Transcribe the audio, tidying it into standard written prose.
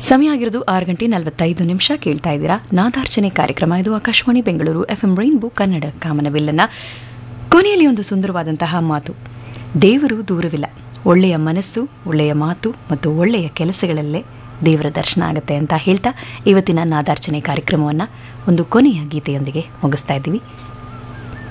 ಸಮಯ ಆಗಿರೋದು 6:45 ಕೇಳ್ತಾ ಇದ್ದೀರಾ ನಾದಾರ್ಚನೆ ಕಾರ್ಯಕ್ರಮ. ಇದು ಆಕಾಶವಾಣಿ ಬೆಂಗಳೂರು FM ರೈನ್ಬೋ ಕನ್ನಡ ಕಾಮನಬಿಲ್ಲನ ಕೊನೆಯಲ್ಲಿ ಒಂದು ಸುಂದರವಾದಂತಹ ಮಾತು, ದೇವರು ದೂರವಿಲ್ಲ, ಒಳ್ಳೆಯ ಮನಸ್ಸು, ಒಳ್ಳೆಯ ಮಾತು ಮತ್ತು ಒಳ್ಳೆಯ ಕೆಲಸಗಳಲ್ಲೇ ದೇವರ ದರ್ಶನ ಆಗುತ್ತೆ ಅಂತ ಹೇಳ್ತಾ ಇವತ್ತಿನ ನಾದಾರ್ಚನೆ ಕಾರ್ಯಕ್ರಮವನ್ನು ಒಂದು ಕೊನೆಯ ಗೀತೆಯೊಂದಿಗೆ ಮುಗಿಸ್ತಾ ಇದ್ದೀವಿ.